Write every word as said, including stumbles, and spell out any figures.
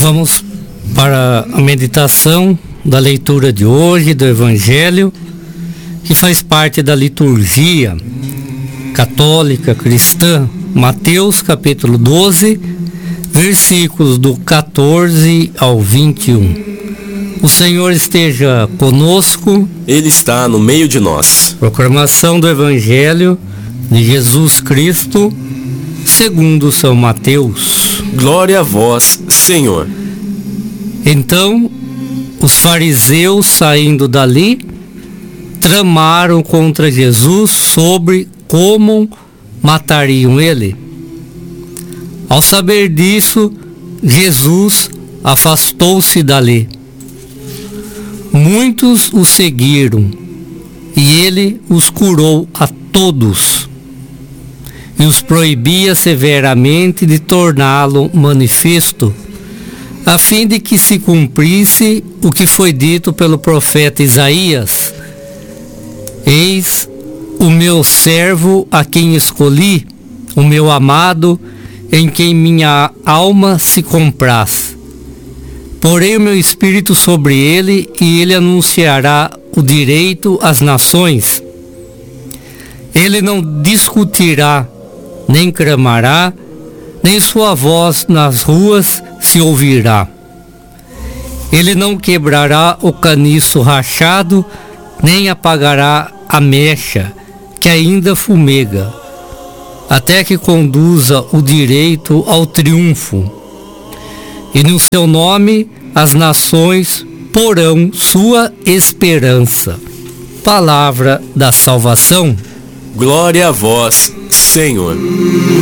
Vamos para a meditação da leitura de hoje do Evangelho, que faz parte da liturgia católica cristã, Mateus capítulo doze, versículos do catorze ao vinte e um. O Senhor esteja conosco. Ele está no meio de nós. Proclamação do Evangelho de Jesus Cristo segundo São Mateus. Glória a vós, Senhor. Então, os fariseus, saindo dali, tramaram contra Jesus sobre como matariam ele. Ao saber disso, Jesus afastou-se dali. Muitos o seguiram, e ele os curou a todos, e os proibia severamente de torná-lo manifesto, a fim de que se cumprisse o que foi dito pelo profeta Isaías: Eis o meu servo a quem escolhi, o meu amado, em quem minha alma se compraz. Porei o meu espírito sobre ele, e ele anunciará o direito às nações. Ele não discutirá, nem clamará, nem sua voz nas ruas se ouvirá. Ele não quebrará o caniço rachado, nem apagará a mecha que ainda fumega, até que conduza o direito ao triunfo. E no seu nome as nações porão sua esperança. Palavra da salvação. Glória a vós, Senhor.